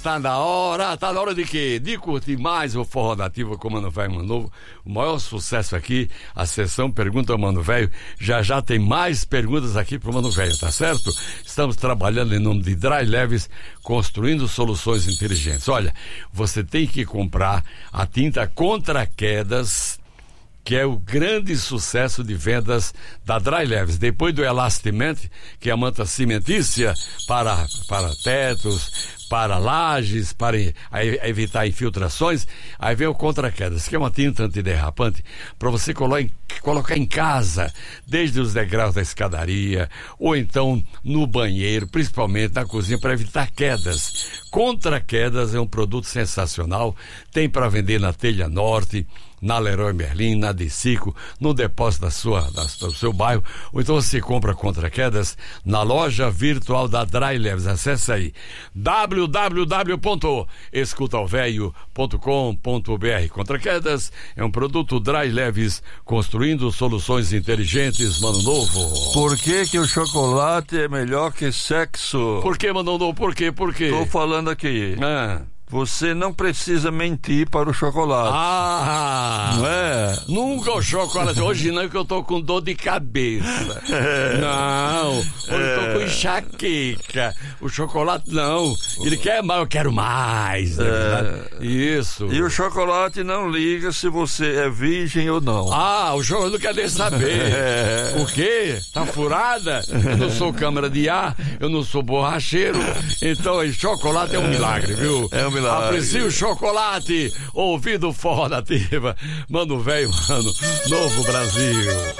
tá na hora de quê? De curtir mais o Forró Nativa com o Mano Velho e Mano Novo. O maior sucesso aqui, a sessão Pergunta ao Mano Velho. Já tem mais perguntas aqui pro Mano Velho, tá certo? Estamos trabalhando em nome de Dry Leves, construindo soluções inteligentes. Olha, você tem que comprar a tinta contra quedas, que é o grande sucesso de vendas da Dry Leves. Depois do Elastiment, que é a manta cimentícia para tetos, para lajes, para evitar infiltrações, aí vem o contra-quedas, que é uma tinta antiderrapante para você colocar em casa, desde os degraus da escadaria, ou então no banheiro, principalmente na cozinha, para evitar quedas. Contra-quedas é um produto sensacional, tem para vender na Telha Norte, na Leroy Merlin, na Decico, no depósito do seu bairro, ou então você compra contra-quedas na loja virtual da Dry Leves. Acesse aí www.escutaovelho.com.br. Contra-quedas é um produto Dry Leves, construindo soluções inteligentes. Mano Novo, por que o chocolate é melhor que sexo? Por que, Mano Novo? Por quê? Tô falando aqui. Você não precisa mentir para o chocolate. Não é? Nunca o chocolate. Hoje não, que eu tô com dor de cabeça. Não, eu tô com enxaqueca. O chocolate não. Ele quer mais, eu quero mais. Isso. E o chocolate não liga se você é virgem ou não. O chocolate não quer nem saber. Por quê? Tá furada? Eu não sou câmara de ar, eu não sou borracheiro. Então, chocolate é um milagre, viu? É um milagre. Aprecie o chocolate, ouvindo Forró Nativa. Mano Velho, Mano Novo Brasil.